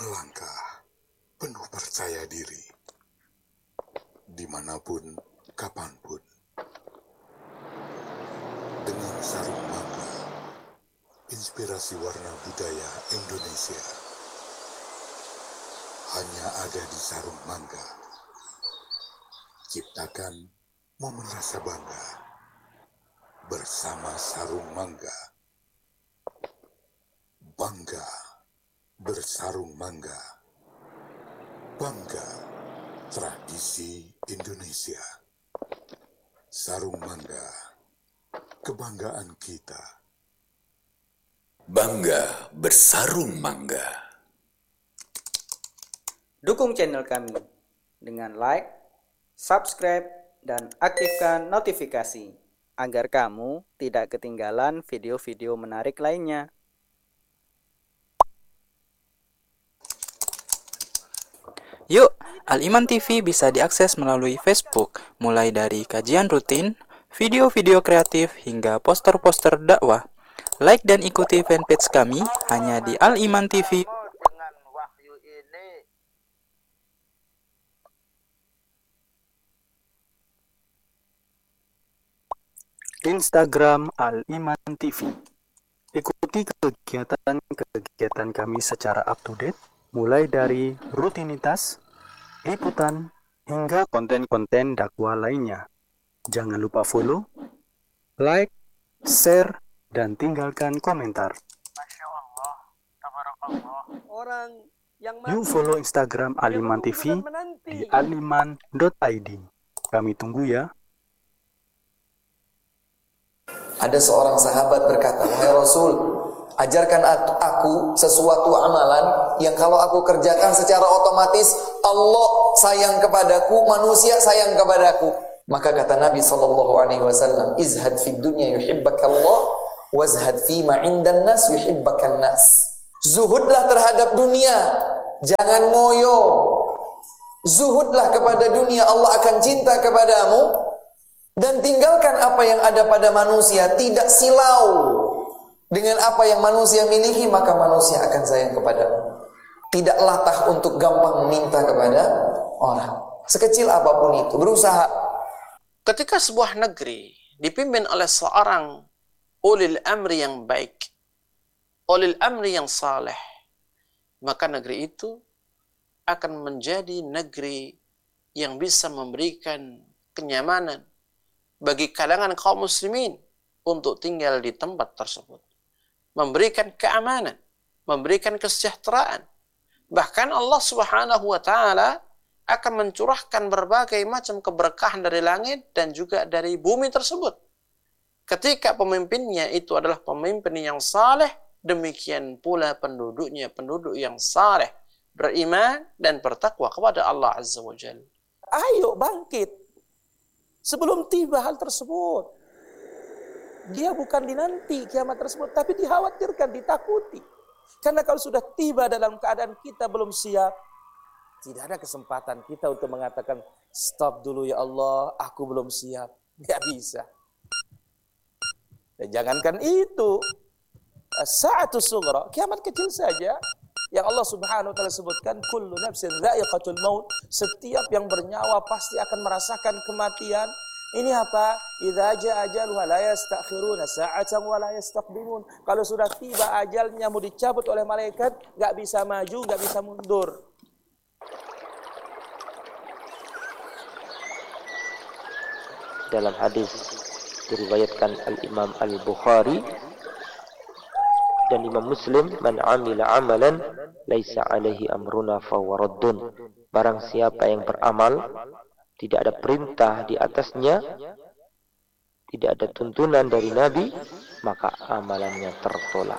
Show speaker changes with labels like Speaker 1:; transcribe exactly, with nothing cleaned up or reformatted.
Speaker 1: melangkah penuh percaya diri, dimanapun, kapanpun, dengan sarung mangga, inspirasi warna budaya Indonesia, hanya ada di sarung mangga. Ciptakan momen rasa bangga bersama sarung mangga. Bangga bersarung mangga. Bangga tradisi Indonesia. Sarung mangga, kebanggaan kita.
Speaker 2: Bangga bersarung mangga.
Speaker 3: Dukung channel kami dengan like, subscribe, dan aktifkan notifikasi agar kamu tidak ketinggalan video-video menarik lainnya.
Speaker 4: Yuk, Al-Iman T V bisa diakses melalui Facebook, mulai dari kajian rutin, video-video kreatif, hingga poster-poster dakwah. Like dan ikuti fanpage kami hanya di Al-Iman T V.
Speaker 5: Dengan wahyu ini,
Speaker 6: Instagram Al-Iman T V. Ikuti kegiatan-kegiatan kami secara up-to-date, mulai dari rutinitas, liputan, hingga konten-konten dakwah lainnya. Jangan lupa follow, like, share, dan tinggalkan komentar.
Speaker 5: Masya Allah, tabarakallah. Orang yang
Speaker 6: Yuk follow Instagram Al-Iman T V di aliman dot i d. Kami tunggu ya.
Speaker 7: Ada seorang sahabat berkata, "Wahai Rasul, ajarkan aku sesuatu amalan yang kalau aku kerjakan secara otomatis Allah sayang kepadaku, manusia sayang kepadaku." Maka kata Nabi sallallahu alaihi wasallam, "Izhad fid dunya yuhibbakallah, wazhad fi ma 'indan nas yuhibbakan nas." Zuhudlah terhadap dunia, jangan ngoyo. Zuhudlah kepada dunia, Allah akan cinta kepadamu. Dan tinggalkan apa yang ada pada manusia, tidak silau dengan apa yang manusia miliki, maka manusia akan sayang kepadamu. Tidak latah untuk gampang meminta kepada orang, sekecil apapun itu, berusaha.
Speaker 8: Ketika sebuah negeri dipimpin oleh seorang ulil amri yang baik, ulil amri yang saleh, maka negeri itu akan menjadi negeri yang bisa memberikan kenyamanan bagi kalangan kaum muslimin untuk tinggal di tempat tersebut, memberikan keamanan, memberikan kesejahteraan. Bahkan Allah Subhanahu wa taala akan mencurahkan berbagai macam keberkahan dari langit dan juga dari bumi tersebut. Ketika pemimpinnya itu adalah pemimpin yang saleh, demikian pula penduduknya penduduk yang saleh, beriman dan bertakwa kepada Allah Azza wa Jalla.
Speaker 9: Ayo bangkit sebelum tiba hal tersebut. Dia bukan dinanti kiamat tersebut, tapi dikhawatirkan, ditakuti. Karena kalau sudah tiba dalam keadaan kita belum siap, tidak ada kesempatan kita untuk mengatakan, stop dulu ya Allah, aku belum siap. Tidak bisa. Dan jangankan itu, sa'atus sughra, kiamat kecil saja, yang Allah Subhanahu wa taala sebutkan, kullu nafsin dha'iqatul maut, setiap yang bernyawa pasti akan merasakan kematian. Ini apa? Idza jaa ajaluha la yastakhiruna sa'atan wa la yastaqdimun. Kalau sudah tiba ajalnya mau dicabut oleh malaikat, enggak bisa maju, enggak bisa mundur.
Speaker 10: Dalam hadis diriwayatkan Al-Imam Al-Bukhari dan Imam Muslim, man amila amalan laisa alaihi amruna fahuwa raddun. Barang siapa yang beramal tidak ada perintah di atasnya, tidak ada tuntunan dari Nabi, maka amalannya tertolak.